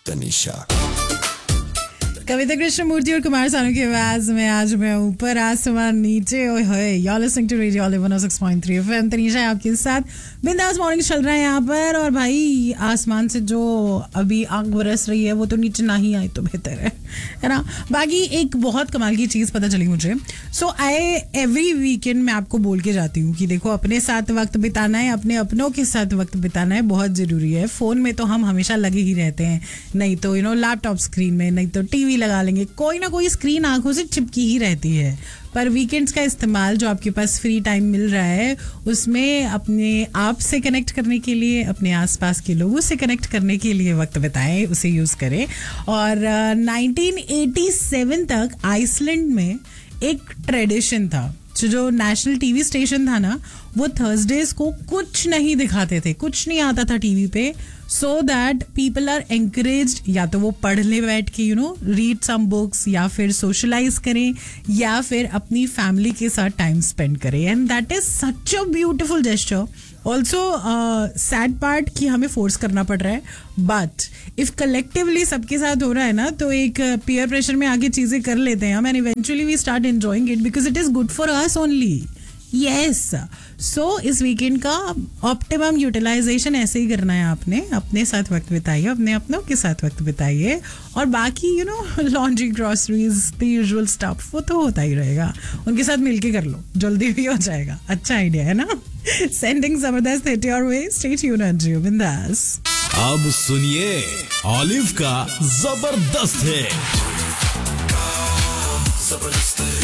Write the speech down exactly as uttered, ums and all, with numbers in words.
तनिषा। कविता कृष्णमूर्ति और कुमार सानू की आवाज में आज मैं ऊपर आसमान नीचे ओए होए you are listening to radio olive one O six point three FM. Tanisha आपके साथ बिंदास मॉर्निंग चल रहा है यहाँ पर। और भाई आसमान से जो अभी आग बरस रही है वो तो नीचे ना ही आए तो बेहतर है है ना। बाकी एक बहुत कमाल की चीज़ पता चली मुझे। सो आई एवरी वीकेंड मैं आपको बोल के जाती हूँ कि देखो अपने साथ वक्त बिताना है, अपने अपनों के साथ वक्त बिताना है, बहुत ज़रूरी है। फ़ोन में तो हम हमेशा लगे ही रहते हैं, नहीं तो यू नो लैपटॉप स्क्रीन में, नहीं तो टीवी लगा लेंगे, कोई ना कोई स्क्रीन आंखों से चिपकी ही रहती है। पर वीकेंड्स का इस्तेमाल जो आपके पास फ्री टाइम मिल रहा है उसमें अपने आप से कनेक्ट करने के लिए, अपने आसपास के लोगों से कनेक्ट करने के लिए वक्त बिताएं, उसे यूज़ करें। और नाइनटीन एटी सेवन तक आइसलैंड में एक ट्रेडिशन था, जो नेशनल टीवी स्टेशन था ना वो थर्सडेज को कुछ नहीं दिखाते थे, कुछ नहीं आता था टीवी पे, सो दैट पीपल आर एंकरेज्ड या तो वो पढ़ ले बैठ के, you know read some books, या फिर सोशलाइज करें, या फिर अपनी फैमिली के साथ टाइम स्पेंड करें। And that is such a beautiful gesture. Also sad part कि हमें फोर्स करना पड़ रहा है, बट इफ कलेक्टिवली सबके साथ हो रहा है ना तो एक पीयर प्रेशर में आगे चीज़ें कर लेते हैं हम, and eventually we start enjoying it because it is good for us only. Yes, सो इस वीकेंड का ऑप्टिमम यूटिलाइजेशन ऐसे ही करना है आपने। अपने साथ वक्त बिताइए, अपने अपनों के साथ वक्त बिताइए, और बाकी you know laundry, groceries, the usual stuff वो तो होता ही रहेगा, उनके साथ मिलके कर लो, जल्दी भी हो जाएगा। अच्छा आइडिया है ना। सेंडिंग जबरदस्त hit your way, stay tuned on जियो बिंदास। अब सुनिए ऑलिव का जबरदस्त हिट।